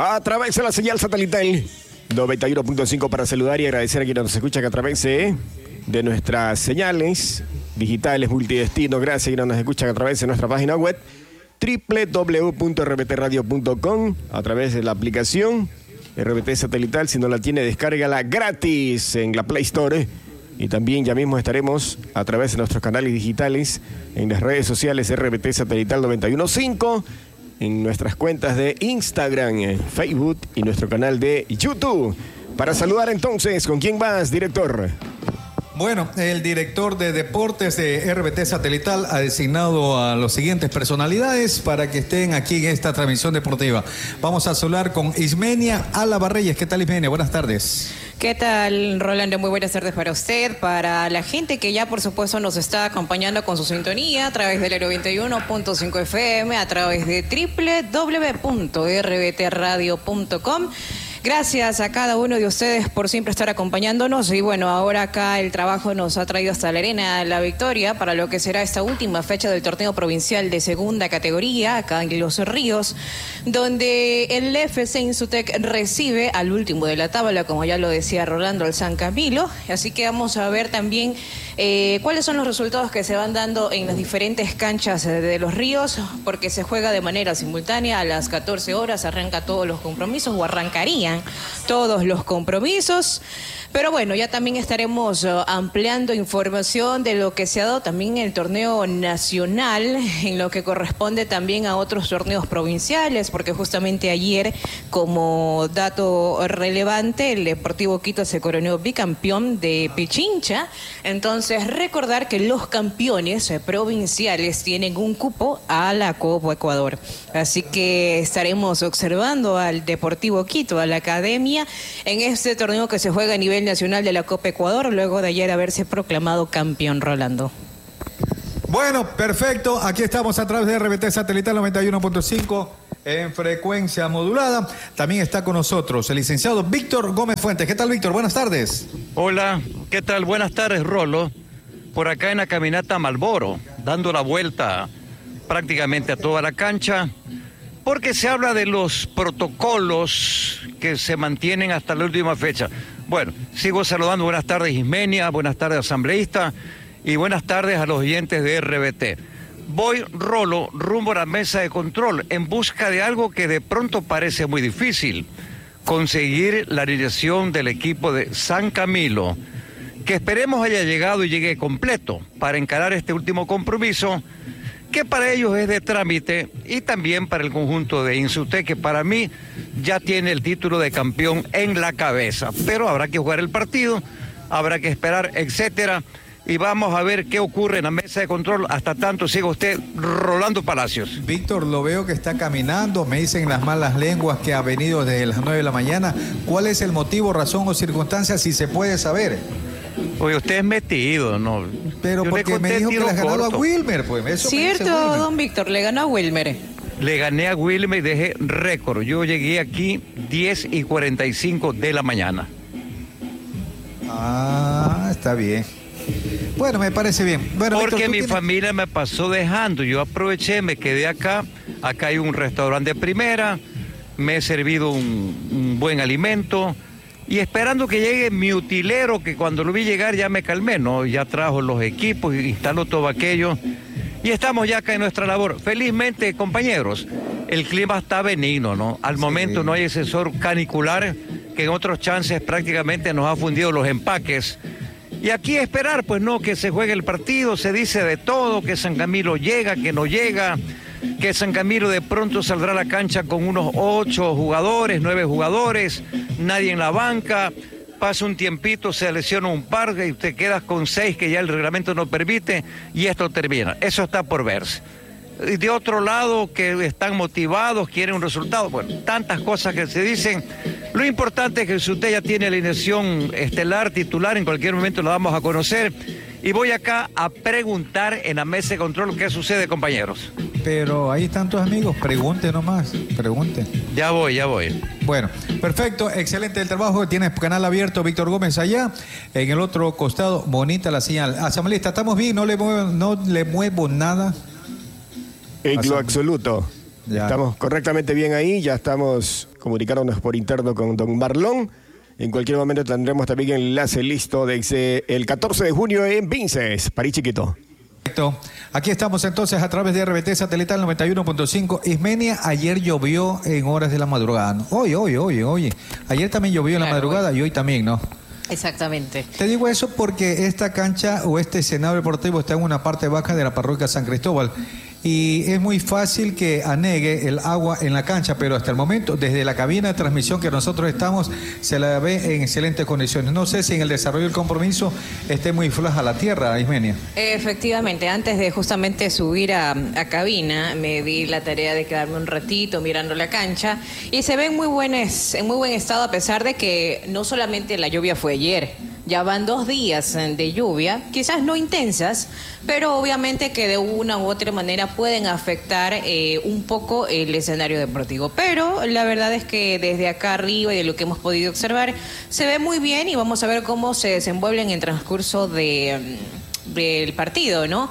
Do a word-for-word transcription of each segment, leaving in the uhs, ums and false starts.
a través de la señal satelital noventa y uno punto cinco para saludar y agradecer a quienes nos escuchan a través de, de nuestras señales digitales multidestino. Gracias a quienes nos escuchan a través de nuestra página web doble u doble u doble u punto r b t radio punto com, a través de la aplicación R B T Satelital. Si no la tiene, descárgala gratis en la Play Store. Y también ya mismo estaremos a través de nuestros canales digitales en las redes sociales R B T Satelital noventa y uno punto cinco, en nuestras cuentas de Instagram, Facebook y nuestro canal de YouTube. Para saludar entonces, ¿con quién vas, director? Bueno, el director de deportes de R B T Satelital ha designado a las siguientes personalidades para que estén aquí en esta transmisión deportiva. Vamos a hablar con Ismenia Álava Reyes. ¿Qué tal, Ismenia? Buenas tardes. ¿Qué tal, Rolando? Muy buenas tardes para usted, para la gente que ya, por supuesto, nos está acompañando con su sintonía a través del noventa y uno punto cinco F M, a través de doble u doble u doble u punto r b t radio punto com. Gracias a cada uno de ustedes por siempre estar acompañándonos. Y bueno, ahora acá el trabajo nos ha traído hasta la Arena La Victoria para lo que será esta última fecha del torneo provincial de segunda categoría, acá en Los Ríos, donde el F C Insutec recibe al último de la tabla, como ya lo decía Rolando, al San Camilo. Así que vamos a ver también eh, cuáles son los resultados que se van dando en las diferentes canchas de Los Ríos, porque se juega de manera simultánea a las catorce horas, arranca todos los compromisos, o arrancarían todos los compromisos. Pero bueno, ya también estaremos uh, ampliando información de lo que se ha dado también en el torneo nacional, en lo que corresponde también a otros torneos provinciales, porque justamente ayer, como dato relevante, el Deportivo Quito se coronó bicampeón de Pichincha. Entonces, recordar que los campeones eh, provinciales tienen un cupo a la Copa Ecuador. Así que estaremos observando al Deportivo Quito, a la academia, en este torneo que se juega a nivel nacional de la Copa Ecuador, luego de ayer haberse proclamado campeón, Rolando. Bueno, perfecto. Aquí estamos a través de R B T Satelital noventa y uno punto cinco en frecuencia modulada. También está con nosotros el licenciado Víctor Gómez Fuentes. ¿Qué tal, Víctor? Buenas tardes. Hola, ¿qué tal? Buenas tardes, Rolo. Por acá en la caminata Malboro, dando la vuelta prácticamente a toda la cancha, porque se habla de los protocolos que se mantienen hasta la última fecha. Bueno, sigo saludando. Buenas tardes, Ismenia, buenas tardes, asambleísta, y buenas tardes a los oyentes de R B T. Voy, Rolo, rumbo a la mesa de control, en busca de algo que de pronto parece muy difícil: conseguir la alineación del equipo de San Camilo, que esperemos haya llegado y llegue completo para encarar este último compromiso, que para ellos es de trámite, y también para el conjunto de Insutec, que para mí ya tiene el título de campeón en la cabeza. Pero habrá que jugar el partido, habrá que esperar, etcétera, y vamos a ver qué ocurre en la mesa de control. Hasta tanto, siga usted, Rolando Palacios. Víctor, lo veo que está caminando, me dicen las malas lenguas que ha venido desde las nueve de la mañana. ¿Cuál es el motivo, razón o circunstancia, si se puede saber? Oye, usted es metido, ¿no? Pero Yo porque me dijo que le has ganado a Wilmer, pues. Eso Cierto, Wilmer. don Víctor, le ganó a Wilmer. Le gané a Wilmer y dejé récord. Yo llegué aquí diez y cuarenta y cinco de la mañana. Ah, está bien. Bueno, me parece bien. Bueno, porque Víctor, mi tienes... familia me pasó dejando. Yo aproveché, me quedé acá. Acá hay un restaurante de primera. Me he servido un, un buen alimento. Y esperando que llegue mi utilero, que cuando lo vi llegar ya me calmé, ¿no? Ya trajo los equipos, instaló todo aquello. Y estamos ya acá en nuestra labor. Felizmente, compañeros, el clima está benigno, ¿no? Al sí. momento no hay ese sol canicular que en otros chances prácticamente nos ha fundido los empaques. Y aquí esperar, pues no, que se juegue el partido. Se dice de todo, que San Camilo llega, que no llega, que San Camilo de pronto saldrá a la cancha con unos ocho jugadores, nueve jugadores, nadie en la banca, pasa un tiempito, se lesiona un par y usted queda con seis que ya el reglamento no permite y esto termina. Eso está por verse. Y de otro lado, que están motivados, quieren un resultado. Bueno, tantas cosas que se dicen. Lo importante es que si usted ya tiene la alineación estelar, titular, en cualquier momento la vamos a conocer. Y voy acá a preguntar en la mesa de control qué sucede, compañeros. Pero ahí están tus amigos, pregunte nomás, pregunte. Ya voy, ya voy. Bueno, perfecto, excelente el trabajo. Tienes canal abierto, Víctor Gómez, allá. En el otro costado, bonita la señal. Asambleísta, ¿estamos bien? ¿No le muevo, no le muevo nada? En lo absoluto. Ya. Estamos correctamente bien ahí, ya estamos comunicándonos por interno con don Marlon. En cualquier momento tendremos también el enlace listo desde el catorce de junio en Vinces, París Chiquito. Perfecto. Aquí estamos entonces a través de R B T Satelital noventa y uno punto cinco. Ismenia, ayer llovió en horas de la madrugada, ¿no? Hoy, hoy, hoy, hoy. Ayer también llovió en la Claro, madrugada hoy. y hoy también, ¿no? Exactamente. Te digo eso porque esta cancha o este escenario deportivo está en una parte baja de la parroquia San Cristóbal y es muy fácil que anegue el agua en la cancha, pero hasta el momento, desde la cabina de transmisión que nosotros estamos, se la ve en excelentes condiciones. No sé si en el desarrollo del compromiso esté muy floja la tierra, Ismenia. Efectivamente, antes de justamente subir a, a cabina, me di la tarea de quedarme un ratito mirando la cancha y se ve en muy, buenas, en muy buen estado, a pesar de que no solamente la lluvia fue ayer. Ya van dos días de lluvia, quizás no intensas, pero obviamente que de una u otra manera pueden afectar eh, un poco el escenario deportivo. Pero la verdad es que desde acá arriba y de lo que hemos podido observar, se ve muy bien y vamos a ver cómo se desenvuelve en el transcurso de, del partido, ¿no?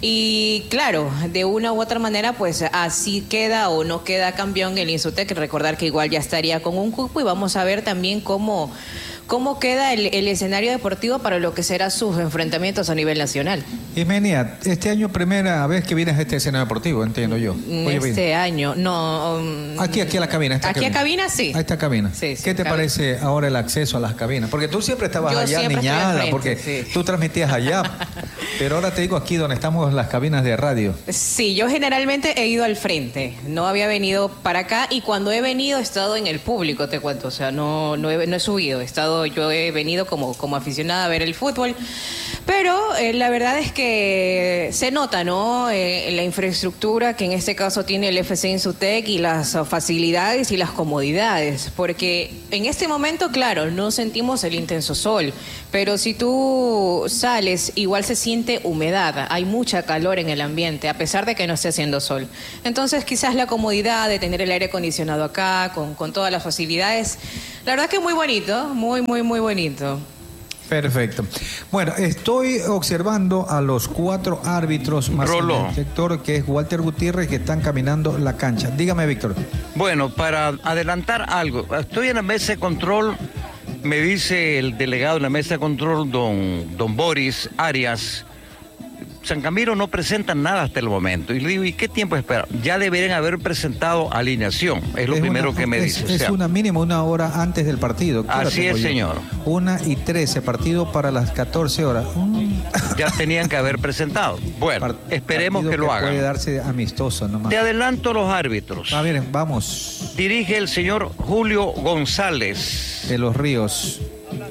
Y claro, de una u otra manera, pues así queda o no queda campeón el Insutec. Recordar que igual ya estaría con un cupo y vamos a ver también cómo... ¿Cómo queda el, el escenario deportivo para lo que será sus enfrentamientos a nivel nacional? Ismenia, este año primera vez que vienes a este escenario deportivo, entiendo yo. Oye, Este bien. año, no... Um, Aquí, aquí a la cabina. Esta aquí cabina. a cabina, sí. A esta cabina. Sí, sí, ¿Qué te cabina. parece ahora el acceso a las cabinas? Porque tú siempre estabas Yo allá siempre estoy niñada, al frente, porque sí. tú transmitías allá. Pero ahora te digo aquí donde estamos las cabinas de radio. Sí, yo generalmente he ido al frente, no había venido para acá y cuando he venido he estado en el público, te cuento, o sea, no, no, he, no he subido, he estado, yo he venido como, como aficionada a ver el fútbol, pero eh, la verdad es que se nota, ¿no? Eh, la infraestructura que en este caso tiene el F C Insutec y las facilidades y las comodidades, porque en este momento, claro, no sentimos el intenso sol, pero si tú sales, igual se siente humedad, hay mucha calor en el ambiente, a pesar de que no esté haciendo sol. Entonces, quizás la comodidad de tener el aire acondicionado acá, con, con todas las facilidades, la verdad que muy bonito, muy, muy, muy bonito. Perfecto. Bueno, estoy observando a los cuatro árbitros más Rolo. en el sector, que es Walter Gutiérrez, que están caminando la cancha. Dígame, Víctor. Bueno, para adelantar algo, estoy en la mesa de control, me dice el delegado en la mesa de control, don, don Boris Arias, San Camilo no presentan nada hasta el momento. Y le digo, ¿y qué tiempo espera? Ya deberían haber presentado alineación, es lo Es primero una- que me es, dice. O Es sea, una mínima una hora antes del partido. ¿Qué hora Así tengo es, yo? señor. Una y trece, partido para las catorce horas. Un ya tenían que haber presentado. Bueno, par- esperemos partido que lo hagan. Puede darse amistoso nomás. Te adelanto los árbitros. A ver, vamos. Dirige el señor Julio González. De los Ríos.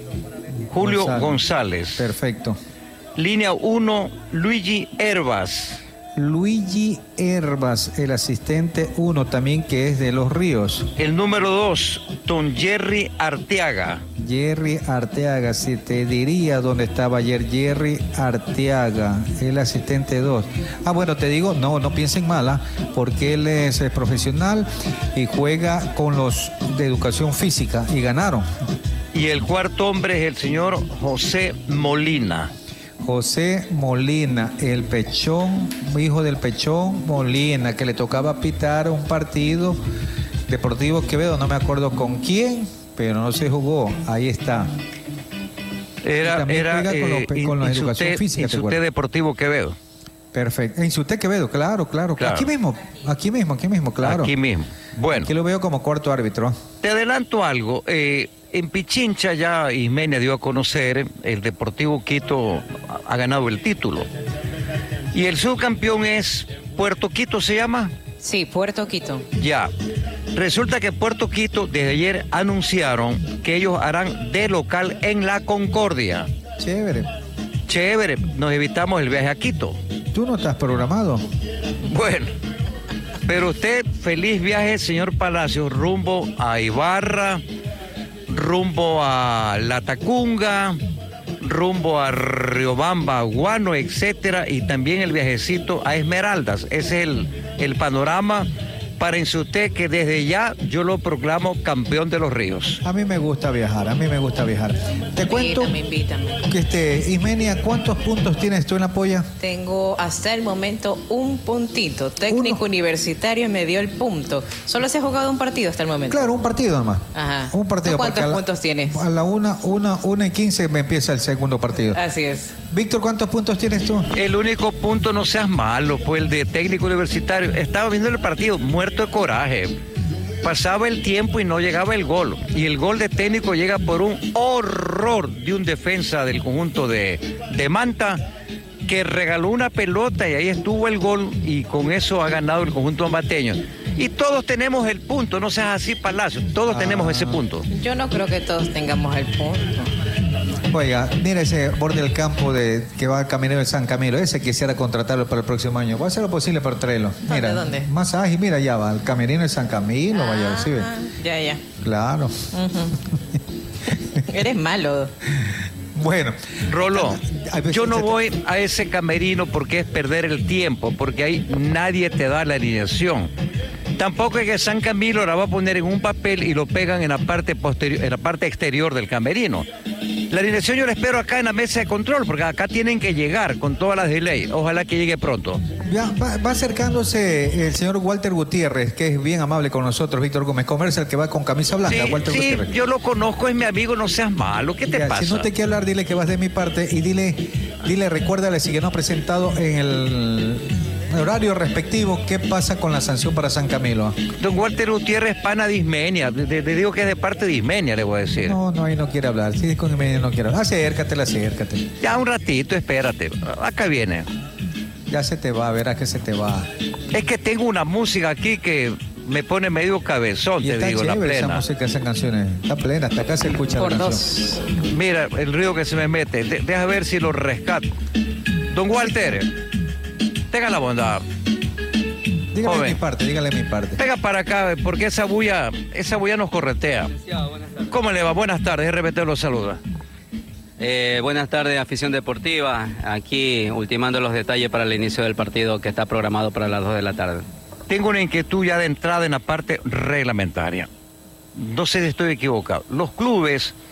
Julio González. González. Perfecto. Línea uno, Luigi Herbas. Luigi Herbas, el asistente uno también, que es de los Ríos. El número dos, don Jerry Arteaga. Jerry Arteaga, si te diría dónde estaba ayer Jerry Arteaga, el asistente dos. Ah, bueno, te digo, no, no piensen mal, ¿ah? Porque él es eh, profesional y juega con los de educación física y ganaron. Y el cuarto hombre es el señor José Molina. José Molina, el Pechón, hijo del Pechón Molina, que le tocaba pitar un partido Deportivo Quevedo, no me acuerdo con quién, pero no se jugó, ahí está. Era, también era juega con los- eh, con la Insute- educación física, ¿te Insute acuerdas? Deportivo Quevedo. Perfecto. En su Quevedo, claro, claro, Claro. Aquí mismo, aquí mismo, aquí mismo, claro. Aquí mismo. Bueno, Aquí lo veo como cuarto árbitro. te adelanto algo. eh, en Pichincha ya Ismenia dio a conocer, el Deportivo Quito ha- ha ganado el título. Y el subcampeón es Puerto Quito, ¿se llama? Sí, Puerto Quito. Ya. Resulta que Puerto Quito desde ayer anunciaron que ellos harán de local en La Concordia. Chévere. Chévere, nos evitamos el viaje a Quito. ¿Tú no estás programado? Bueno, pero usted, feliz viaje, señor Palacios, rumbo a Ibarra, rumbo a La Tacunga, rumbo a Riobamba, Guano, etcétera, y también el viajecito a Esmeraldas. Ese es el, el panorama prepárense usted que desde ya yo lo proclamo campeón de los ríos. A mí me gusta viajar, a mí me gusta viajar. Te cuento Invítame, invítame. que este, Ismenia, ¿cuántos puntos tienes tú en la polla? Tengo hasta el momento un puntito. Técnico Uno. Universitario me dio el punto. Solo se ha jugado un partido hasta el momento. Claro, un partido nomás. Ajá. Un partido. ¿Tú cuántos porque a la- puntos tienes? A la una, una, una y quince me empieza el segundo partido. Así es. Víctor, ¿cuántos puntos tienes tú? El único punto, no seas malo, fue el de técnico universitario. Estaba viendo el partido, muerto de coraje. Pasaba el tiempo y no llegaba el gol. Y el gol de técnico llega por un horror de un defensa del conjunto de, de Manta, que regaló una pelota y ahí estuvo el gol y con eso ha ganado el conjunto ambateño. Y todos tenemos el punto, no seas así, Palacio, todos Ah. tenemos ese punto. Yo no creo que todos tengamos el punto. Oiga, mira ese borde del campo de que va al Caminero de San Camilo. Ese quisiera contratarlo para el próximo año. Voy a hacer lo posible para traerlo. Mira, ¿Dónde? más ágil, mira, ya va al Camerino de San Camilo, vaya, ¿sí ve? Ah, ya, ya. Claro. Ujú. Eres malo. Bueno, Roló, Ay, pues, yo no se- voy a ese camerino porque es perder el tiempo, porque ahí nadie te da la alineación. Tampoco es que San Camilo la va a poner en un papel y lo pegan en la parte posterior, en la parte exterior del camerino. La alineación yo la espero acá en la mesa de control, porque acá tienen que llegar con todas las de ley. Ojalá que llegue pronto. ya va, va acercándose el señor Walter Gutiérrez, que es bien amable con nosotros, Víctor Gómez Comercial, que va con camisa blanca. Sí, Walter sí, Gutiérrez. yo lo conozco, es mi amigo, no seas malo. ¿Qué te Ya, pasa? si no te quiere hablar, dile que vas de mi parte y dile, dile, recuérdale si que no ha presentado en el horario respectivo qué pasa con la sanción para San Camilo. Don Walter Gutiérrez, pana de Ismenia. Le digo que es de parte de Ismenia, le voy a decir. No, no, ahí no quiere hablar. Si es con medio no quiere hablar. Acércate, acércate. Ya un ratito, espérate. Acá viene. Ya se te va, verás que se te va. Es que tengo una música aquí que me pone medio cabezón, Y te está digo, la chévere esa plena. música, esas canciones. Está plena, hasta acá se escucha Por la canción. dos. Mira, el río que se me mete. De- deja ver si lo rescato. Don Walter, tenga la bondad. Dígale Joven. mi parte, dígale mi parte. Venga para acá, porque esa bulla, esa bulla nos corretea. ¿Cómo le va? Buenas tardes, R B T lo saluda. Eh, buenas tardes, afición deportiva. Aquí ultimando los detalles para el inicio del partido que está programado para las dos de la tarde. Tengo una inquietud ya de entrada en la parte reglamentaria. No sé si estoy equivocado. Los clubes